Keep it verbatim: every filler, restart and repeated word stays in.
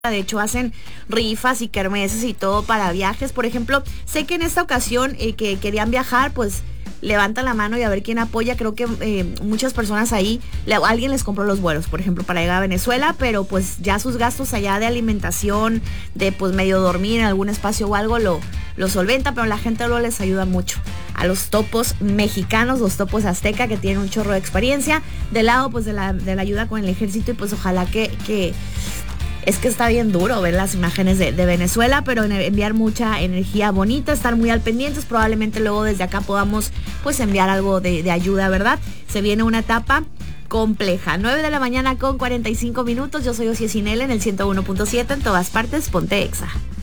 De hecho, hacen rifas y kermeses y todo para viajes. Por ejemplo, sé que en esta ocasión eh, que querían viajar, pues levantan la mano y a ver quién apoya. Creo que eh, muchas personas ahí, le, alguien les compró los vuelos, por ejemplo, para llegar a Venezuela, pero pues ya sus gastos allá de alimentación, de pues medio dormir en algún espacio o algo, lo, lo solventa, pero la gente luego les ayuda mucho. A los topos mexicanos, los topos azteca, que tienen un chorro de experiencia, del lado pues de la, de la ayuda con el ejército, y pues ojalá que... que Es que está bien duro ver las imágenes de, de Venezuela, pero enviar mucha energía bonita, estar muy al pendientes. Probablemente luego desde acá podamos pues enviar algo de, de ayuda, ¿verdad? Se viene una etapa compleja. nueve de la mañana con cuarenta y cinco minutos. Yo soy Ociel Cinel en el ciento uno punto siete. En todas partes, ponte Exa.